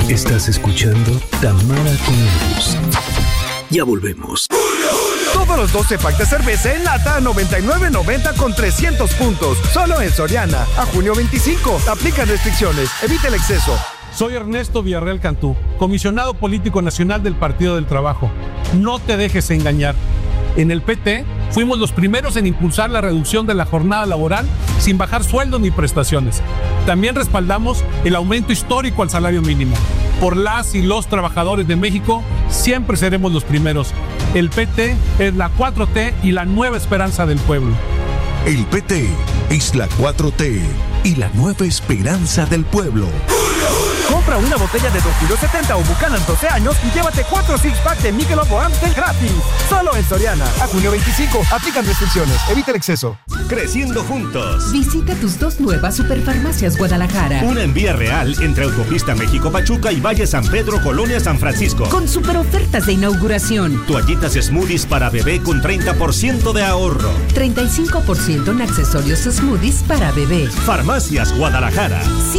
Estás escuchando Tamara Columbus. Ya volvemos. Todos los 12 packs de cerveza en lata a $99.90 con 300 puntos. Solo en Soriana. A junio 25. Aplican restricciones. Evita el exceso. Soy Ernesto Villarreal Cantú, comisionado político nacional del Partido del Trabajo. No te dejes engañar. En el PT fuimos los primeros en impulsar la reducción de la jornada laboral sin bajar sueldos ni prestaciones. También respaldamos el aumento histórico al salario mínimo. Por las y los trabajadores de México, siempre seremos los primeros. El PT es la 4T y la nueva esperanza del pueblo. El PT es la 4T y la nueva esperanza del pueblo. Compra una botella de 2,70 kilos o Buchanan 12 años y llévate 4 six-pack de Michelob o Amstel gratis. Solo en Soriana. A junio 25. Aplican restricciones. Evita el exceso. Creciendo juntos. Visita tus 2 nuevas Superfarmacias Guadalajara. Una en Vía Real, entre Autopista México-Pachuca y Valle San Pedro, Colonia San Francisco. Con super ofertas de inauguración. Toallitas smoothies para bebé con 30% de ahorro. 35% en accesorios smoothies para bebé. Farmacias Guadalajara.